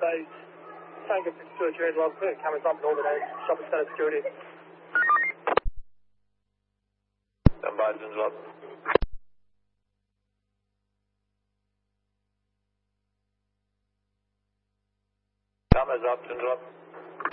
base. Tango 52 Adrian, well, cameras up and organized. Shopping center security. Stand by, engines up. Cameras up, engines up.